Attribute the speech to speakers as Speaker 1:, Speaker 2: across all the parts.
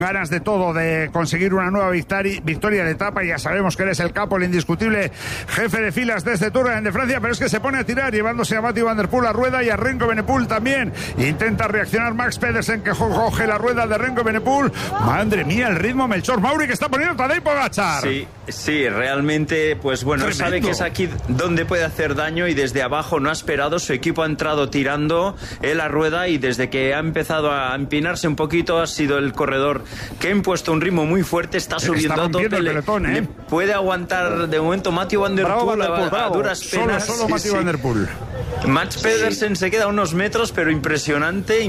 Speaker 1: Ganas de todo, de conseguir una nueva victoria de etapa. Ya sabemos que eres el capo, el indiscutible jefe de filas de este Tour de Francia, pero es que se pone a tirar, llevándose a Mathieu van der Poel a rueda y a Remco Evenepoel también. Intenta reaccionar Max Pedersen, que coge la rueda de Remco Evenepoel. Madre mía, el ritmo, Melchor Mauri, que está poniendo Tadej Pogačar.
Speaker 2: Sí, realmente, pues bueno,
Speaker 1: tremendo.
Speaker 2: Sabe que es aquí donde puede hacer daño y desde abajo no ha esperado. Su equipo ha entrado tirando la rueda y desde que ha empezado a empinarse un poquito ha sido el corredor que ha impuesto un ritmo muy fuerte, está subiendo a tope, le puede aguantar de momento Mathieu van der Poel a duras penas.
Speaker 1: Solo Mathieu van der Poel.
Speaker 2: Max Pedersen se queda a unos metros, pero impresionante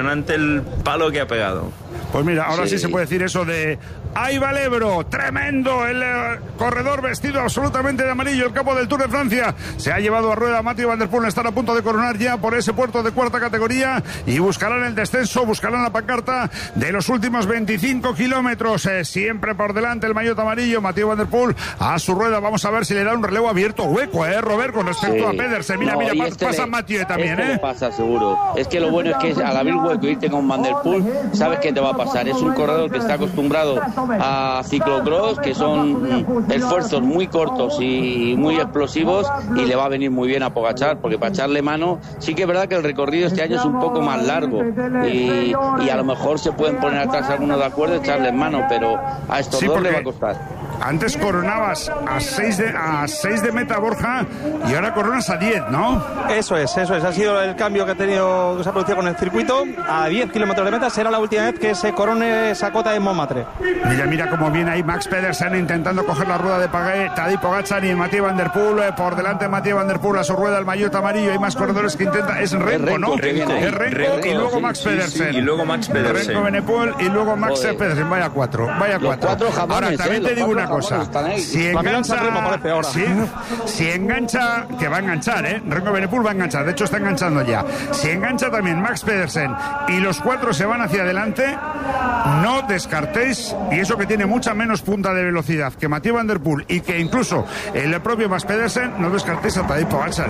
Speaker 2: el palo que ha pegado.
Speaker 1: Pues mira, ahora sí se puede decir eso de ¡ahí va el Ebro! ¡Tremendo! El corredor vestido absolutamente de amarillo, el capo del Tour de Francia. Se ha llevado a rueda a Mathieu van der Poel. Están a punto de coronar ya por ese puerto de cuarta categoría y buscarán el descenso, buscarán la pancarta de los últimos 25 kilómetros. Siempre por delante el maillot amarillo, Mathieu van der Poel a su rueda. Vamos a ver si le da un relevo abierto, hueco, Robert, con respecto a Pedersen. Mira, pasa Mathieu también,
Speaker 3: pasa seguro. Es que lo bueno es que al abrir hueco y irte con Van der Poel, sabes que te va a pasar. Es un corredor que está acostumbrado a ciclocross, que son esfuerzos muy cortos y muy explosivos, y le va a venir muy bien a Pogačar, porque para echarle mano, sí que es verdad que el recorrido este año es un poco más largo y a lo mejor se pueden poner atrás algunos de acuerdo, echarle mano, pero a estos dos le va a costar.
Speaker 1: Antes coronabas a 6 de meta, Borja, y ahora coronas a 10, ¿no?
Speaker 4: Eso es. Ha sido el cambio que se ha producido con el circuito. A 10 kilómetros de meta será la última vez que se corone esa cota de Montmartre.
Speaker 1: Mira cómo viene ahí Max Pedersen intentando coger la rueda de Tadej Pogačar y Mathieu van der Poel. Por delante Mathieu van der Poel a su rueda, el maillot amarillo. Hay más corredores que intentan. Es Remco, ¿no? Es Remco y luego Max Pedersen.
Speaker 2: Sí, y luego Max Pedersen.
Speaker 1: Remco Evenepoel y luego Max Pedersen. Vaya cuatro. Ahora también te digo una cosa. Si engancha, que va a enganchar, Remco Evenepoel va a enganchar, de hecho está enganchando ya. Si engancha también Max Pedersen y los cuatro se van hacia adelante, no descartéis, y eso que tiene mucha menos punta de velocidad que Mathieu van der Poel y que incluso el propio Max Pedersen, no descartéis a Tadej Pogačar,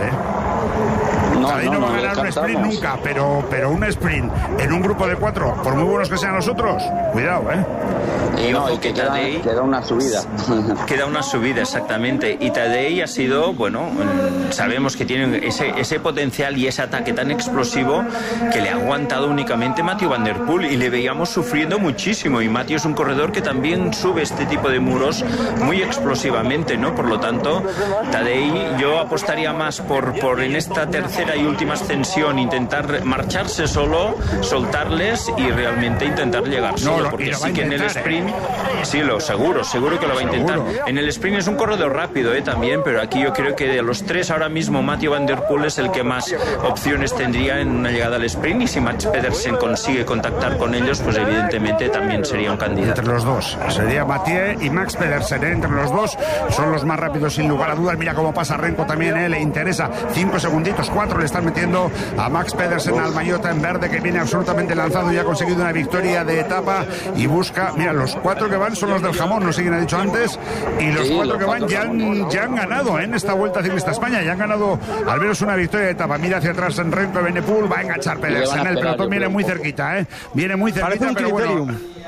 Speaker 1: Tadej no va a ganar un sprint nunca, pero un sprint en un grupo de 4, por muy buenos que sean los otros, cuidado,
Speaker 2: Y ojo que Tadej
Speaker 3: queda una subida.
Speaker 2: Queda una subida, exactamente. Y Tadej ha sido, bueno, sabemos que tiene ese potencial y ese ataque tan explosivo que le ha aguantado únicamente Mathieu van der Poel, y le veíamos sufriendo muchísimo. Y Mathieu es un corredor que también sube este tipo de muros muy explosivamente, ¿no? Por lo tanto, Tadej, yo apostaría más por en esta tercera y última ascensión intentar marcharse solo, soltarles y realmente intentar llegar solo, porque sí que en el sprint, sí, seguro que lo va a intentar. En el sprint es un corredor rápido, también, pero aquí yo creo que de los tres ahora mismo Mathieu van der Poel es el que más opciones tendría en una llegada al sprint, y si Max Pedersen consigue contactar con ellos, pues evidentemente también sería un candidato.
Speaker 1: Entre los dos, sería Mathieu y Max Pedersen, entre los dos son los más rápidos sin lugar a dudas. Mira cómo pasa Remco también, le interesa, 5 segunditos, 4 le están metiendo a Max Pedersen, al maillot en verde, que viene absolutamente lanzado y ha conseguido una victoria de etapa y busca, mira, los 4 que van son los del jamón, no sé quién ha dicho antes, y los 4 que van ya han ganado en esta Vuelta Ciclista España, ya han ganado al menos una victoria de etapa. Mira hacia atrás en Remco Evenepoel, va a enganchar Pedersen, el pelotón viene muy cerquita, viene muy cerquita, pero bueno,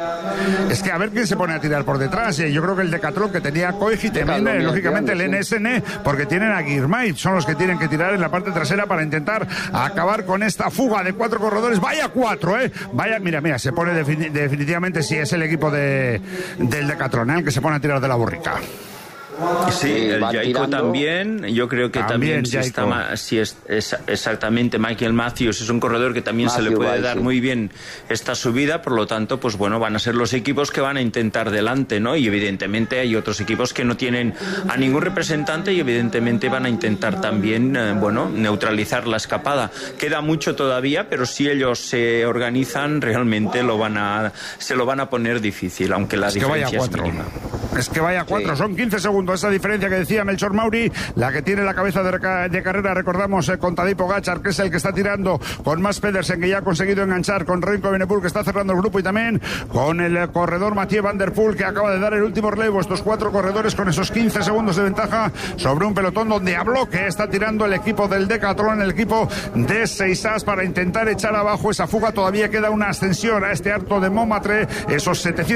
Speaker 1: es que a ver quién se pone a tirar por detrás. Yo creo que el Decathlon, que tenía Koeig, también lógicamente el NSN, porque tienen a Girmay, son los que tienen que tirar en la parte trasera para intentar acabar con esta fuga de 4 corredores. Vaya 4, vaya, mira, se pone definitivamente, si es el equipo del Decathlon, el que se pone a tirar de la borrica.
Speaker 2: Sí, el Jayco también, yo creo que también si es exactamente Michael Matthews, es un corredor que también se le puede dar muy bien esta subida, por lo tanto, pues bueno, van a ser los equipos que van a intentar delante, ¿no? Y evidentemente hay otros equipos que no tienen a ningún representante y evidentemente van a intentar también, neutralizar la escapada. Queda mucho todavía, pero si ellos se organizan, realmente se lo van a poner difícil, aunque la diferencia es mínima.
Speaker 1: Es que vaya 4, sí. Son 15 segundos esa diferencia que decía Melchor Mauri, la que tiene la cabeza de carrera, recordamos, con Tadej Pogačar, que es el que está tirando, con Mads Pedersen, que ya ha conseguido enganchar, con Remco Evenepoel, que está cerrando el grupo, y también con el corredor Mathieu van der Poel, que acaba de dar el último relevo. Estos 4 corredores con esos 15 segundos de ventaja sobre un pelotón donde a bloque está tirando el equipo del Decathlon, el equipo de Seisas, para intentar echar abajo esa fuga. Todavía queda una ascensión a este Alto de Montmartre, esos 700